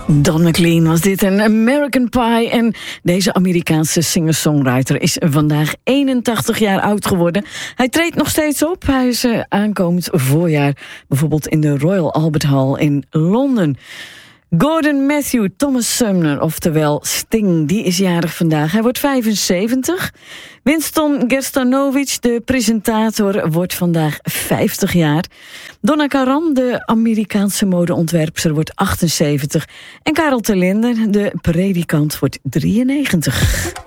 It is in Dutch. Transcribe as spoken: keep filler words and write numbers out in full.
Don McLean was dit, een American Pie. En deze Amerikaanse singer-songwriter is vandaag eenentachtig jaar oud geworden. Hij treedt nog steeds op. Hij is uh, aankomend voorjaar bijvoorbeeld in de Royal Albert Hall in Londen. Gordon Matthew Thomas Sumner, oftewel Sting, die is jarig vandaag. Hij wordt vijfenzeventig. Winston Gerstanovic, de presentator, wordt vandaag vijftig jaar. Donna Karan, de Amerikaanse modeontwerpster, wordt achtenzeventig. En Karel Terlinde, de predikant, wordt drieënnegentig.